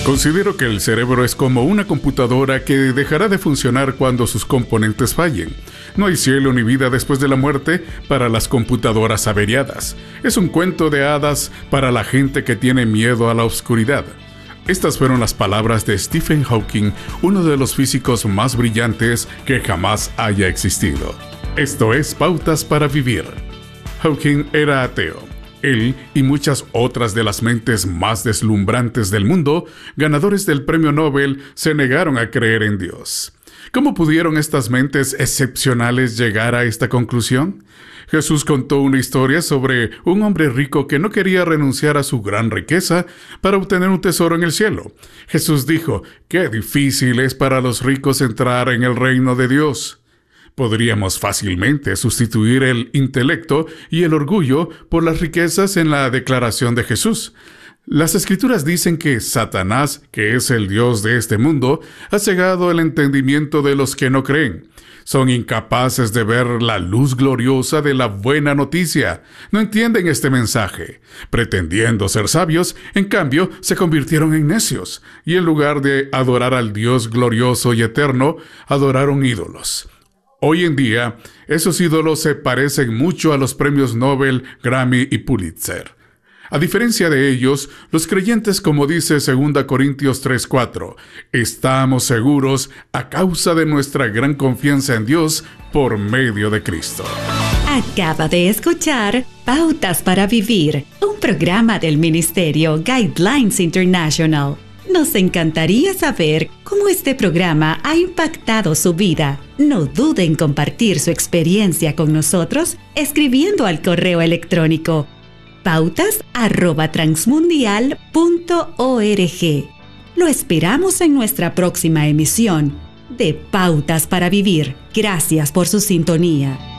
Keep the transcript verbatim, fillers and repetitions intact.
Considero que el cerebro es como una computadora que dejará de funcionar cuando sus componentes fallen. No hay cielo ni vida después de la muerte para las computadoras averiadas. Es un cuento de hadas para la gente que tiene miedo a la oscuridad. Estas fueron las palabras de Stephen Hawking, uno de los físicos más brillantes que jamás haya existido. Esto es Pautas para Vivir. Hawking era ateo. Él y muchas otras de las mentes más deslumbrantes del mundo, ganadores del premio Nobel, se negaron a creer en Dios. ¿Cómo pudieron estas mentes excepcionales llegar a esta conclusión? Jesús contó una historia sobre un hombre rico que no quería renunciar a su gran riqueza para obtener un tesoro en el cielo. Jesús dijo, «Qué difícil es para los ricos entrar en el reino de Dios». Podríamos fácilmente sustituir el intelecto y el orgullo por las riquezas en la declaración de Jesús. Las Escrituras dicen que Satanás, que es el Dios de este mundo, ha cegado el entendimiento de los que no creen. Son incapaces de ver la luz gloriosa de la buena noticia. No entienden este mensaje. Pretendiendo ser sabios, en cambio, se convirtieron en necios, y en lugar de adorar al Dios glorioso y eterno, adoraron ídolos. Hoy en día, esos ídolos se parecen mucho a los premios Nobel, Grammy y Pulitzer. A diferencia de ellos, los creyentes, como dice segunda Corintios tres cuatro, estamos seguros a causa de nuestra gran confianza en Dios por medio de Cristo. Acaba de escuchar Pautas para Vivir, un programa del Ministerio Guidelines International. Nos encantaría saber cómo este programa ha impactado su vida. No duden en compartir su experiencia con nosotros escribiendo al correo electrónico pautas arroba transmundial punto org. Lo esperamos en nuestra próxima emisión de Pautas para Vivir. Gracias por su sintonía.